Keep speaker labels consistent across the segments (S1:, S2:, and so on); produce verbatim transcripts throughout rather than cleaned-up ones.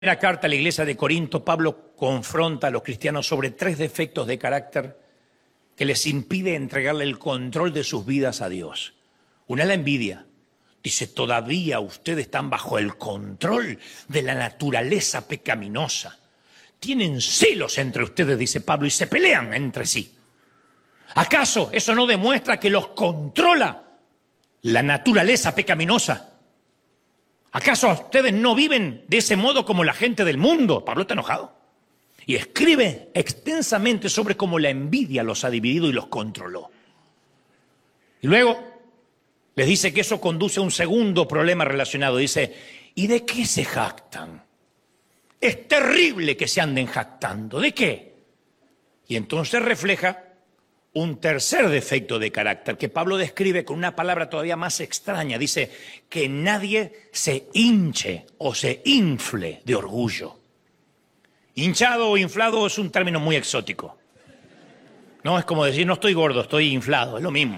S1: En la carta a la iglesia de Corinto, Pablo confronta a los cristianos sobre tres defectos de carácter que les impide entregarle el control de sus vidas a Dios. Una es la envidia. Dice, todavía ustedes están bajo el control de la naturaleza pecaminosa. Tienen celos entre ustedes, dice Pablo, y se pelean entre sí. ¿Acaso eso no demuestra que los controla la naturaleza pecaminosa? ¿Acaso ustedes no viven de ese modo como la gente del mundo? Pablo está enojado. Y escribe extensamente sobre cómo la envidia los ha dividido y los controló. Y luego les dice que eso conduce a un segundo problema relacionado. Dice, ¿y de qué se jactan? Es terrible que se anden jactando. ¿De qué? Y entonces refleja un tercer defecto de carácter que Pablo describe con una palabra todavía más extraña. Dice que nadie se hinche o se infle de orgullo. Hinchado o inflado es un término muy exótico. No, es como decir, no estoy gordo, estoy inflado, es lo mismo.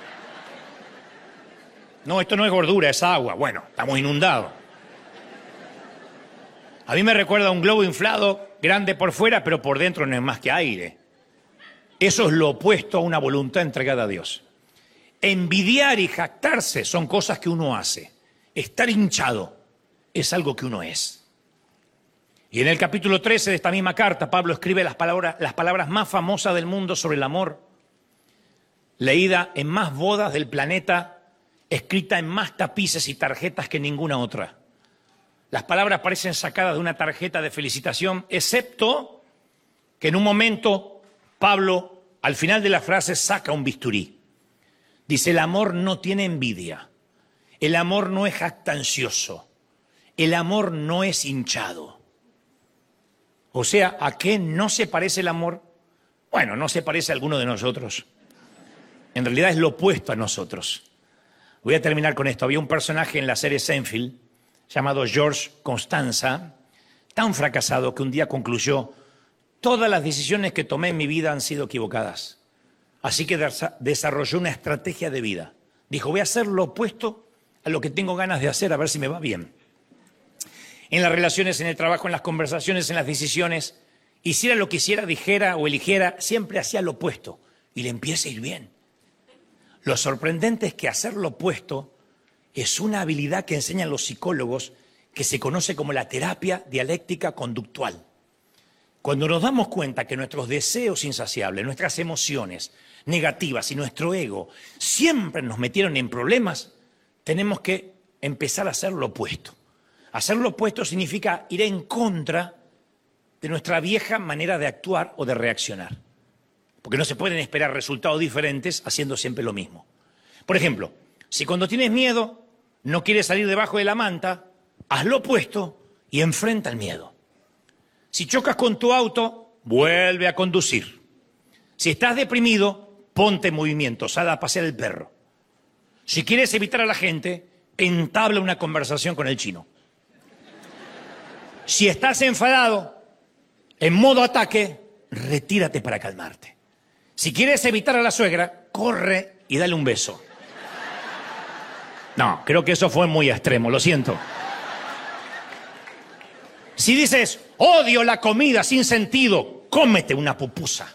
S1: No, esto no es gordura, es agua. Bueno, estamos inundados. A mí me recuerda a un globo inflado, grande por fuera, pero por dentro no es más que aire. Eso es lo opuesto a una voluntad entregada a Dios. Envidiar y jactarse son cosas que uno hace. Estar hinchado es algo que uno es. Y en el capítulo trece de esta misma carta, Pablo escribe las palabras, las palabras más famosas del mundo sobre el amor, leída en más bodas del planeta, escrita en más tapices y tarjetas que ninguna otra. Las palabras parecen sacadas de una tarjeta de felicitación, excepto que en un momento Pablo, al final de la frase, saca un bisturí. Dice, el amor no tiene envidia, el amor no es jactancioso, el amor no es hinchado. O sea, ¿a qué no se parece el amor? Bueno, no se parece a alguno de nosotros. En realidad es lo opuesto a nosotros. Voy a terminar con esto. Había un personaje en la serie Seinfeld llamado George Constanza, tan fracasado que un día concluyó, todas las decisiones que tomé en mi vida han sido equivocadas. Así que desarrolló una estrategia de vida. Dijo, voy a hacer lo opuesto a lo que tengo ganas de hacer, a ver si me va bien. En las relaciones, en el trabajo, en las conversaciones, en las decisiones, hiciera lo que hiciera, dijera o eligiera, siempre hacía lo opuesto y le empieza a ir bien. Lo sorprendente es que hacer lo opuesto es una habilidad que enseñan los psicólogos que se conoce como la terapia dialéctica conductual. Cuando nos damos cuenta que nuestros deseos insaciables, nuestras emociones negativas y nuestro ego siempre nos metieron en problemas, tenemos que empezar a hacer lo opuesto. Hacer lo opuesto significa ir en contra de nuestra vieja manera de actuar o de reaccionar. Porque no se pueden esperar resultados diferentes haciendo siempre lo mismo. Por ejemplo, si cuando tienes miedo no quieres salir debajo de la manta, haz lo opuesto y enfrenta el miedo. Si chocas con tu auto, vuelve a conducir. Si estás deprimido, ponte en movimiento, sal a pasear el perro. Si quieres evitar a la gente, entabla una conversación con el chino. Si estás enfadado, en modo ataque, retírate para calmarte. Si quieres evitar a la suegra, corre y dale un beso. No, creo que eso fue muy extremo, lo siento. Si dices, odio la comida sin sentido, cómete una pupusa.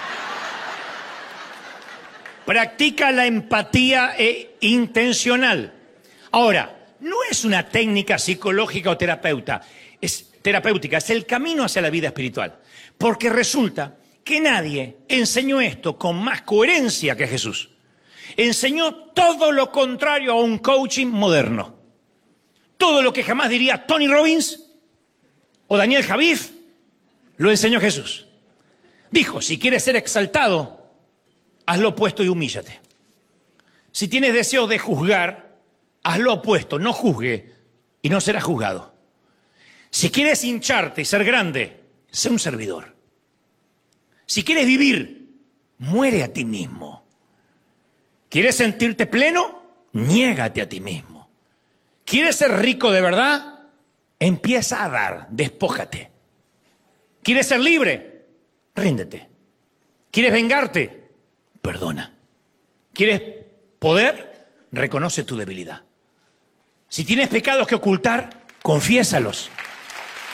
S1: Practica la empatía e intencional. Ahora, no es una técnica psicológica o terapeuta, es terapéutica, es el camino hacia la vida espiritual. Porque resulta que nadie enseñó esto con más coherencia que Jesús. Enseñó todo lo contrario a un coaching moderno. Todo lo que jamás diría Tony Robbins o Daniel Javif, lo enseñó Jesús. Dijo, si quieres ser exaltado, haz lo opuesto y humíllate. Si tienes deseo de juzgar, haz lo opuesto, no juzgue y no serás juzgado. Si quieres hincharte y ser grande, sé un servidor. Si quieres vivir, muere a ti mismo. ¿Quieres sentirte pleno? Niégate a ti mismo. ¿Quieres ser rico de verdad? Empieza a dar, despójate. ¿Quieres ser libre? Ríndete. ¿Quieres vengarte? Perdona. ¿Quieres poder? Reconoce tu debilidad. Si tienes pecados que ocultar, confiésalos.